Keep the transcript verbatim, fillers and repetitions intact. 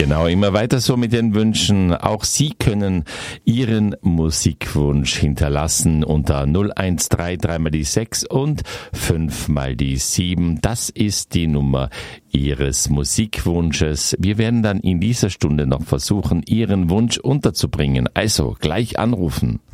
Genau, immer weiter so mit den Wünschen. Auch Sie können Ihren Musikwunsch hinterlassen unter null eins drei drei mal die sechs und fünf mal die sieben. Das ist die Nummer Ihres Musikwunsches. Wir werden dann in dieser Stunde noch versuchen, Ihren Wunsch unterzubringen. Also gleich anrufen.